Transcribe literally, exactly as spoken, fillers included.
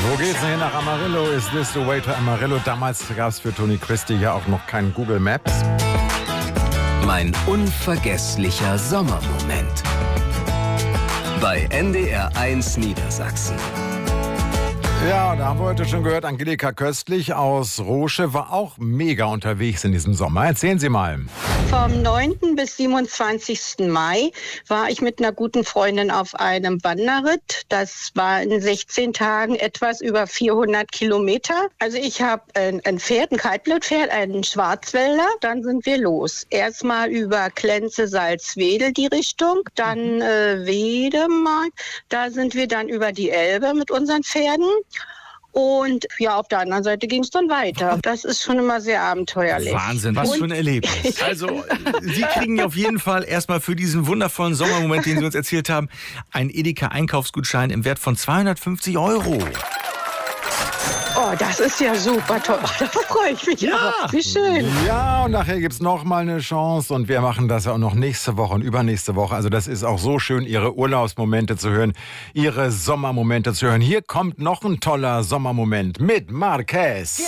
Wo geht's denn hier nach Amarillo? Is this the way to Amarillo? Damals gab es für Toni Christie ja auch noch kein Google Maps. Mein unvergesslicher Sommermoment. Bei N D R eins Niedersachsen. Ja, da haben wir heute schon gehört, Angelika Köstlich aus Roosche war auch mega unterwegs in diesem Sommer. Erzählen Sie mal. Vom neunten bis siebenundzwanzigsten Mai war ich mit einer guten Freundin auf einem Wanderritt. Das war in sechzehn Tagen etwas über vierhundert Kilometer. Also ich habe ein, ein Pferd, ein Kaltblutpferd, einen Schwarzwälder. Dann sind wir los. Erstmal über Klenze, Salzwedel die Richtung. Dann äh, Wedemark. Da sind wir dann über die Elbe mit unseren Pferden. Und ja, auf der anderen Seite ging es dann weiter. Das ist schon immer sehr abenteuerlich. Wahnsinn, was für ein Erlebnis. Also, Sie kriegen auf jeden Fall erstmal für diesen wundervollen Sommermoment, den Sie uns erzählt haben, einen Edeka-Einkaufsgutschein im Wert von zweihundertfünfzig Euro. Oh, das ist ja super toll. Oh, da freue ich mich. Ja. Aber. Wie schön. Ja, und nachher gibt's noch mal eine Chance. Und wir machen das ja auch noch nächste Woche und übernächste Woche. Also das ist auch so schön, Ihre Urlaubsmomente zu hören, Ihre Sommermomente zu hören. Hier kommt noch ein toller Sommermoment mit Marquez.